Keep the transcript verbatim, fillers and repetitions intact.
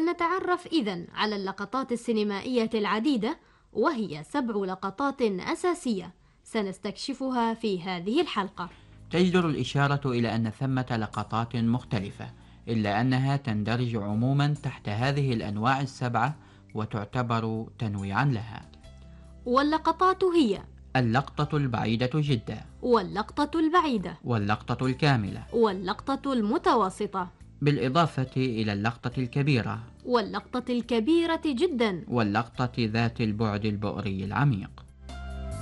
سنتعرف إذن على اللقطات السينمائية العديدة، وهي سبع لقطات أساسية سنستكشفها في هذه الحلقة. تجدر الإشارة إلى أن ثمة لقطات مختلفة، إلا أنها تندرج عموما تحت هذه الأنواع السبعة وتعتبر تنويعا لها. واللقطات هي اللقطة البعيدة جدا، واللقطة البعيدة، واللقطة الكاملة، واللقطة المتوسطة، بالإضافة إلى اللقطة الكبيرة، واللقطة الكبيرة جدا، واللقطة ذات البعد البؤري العميق.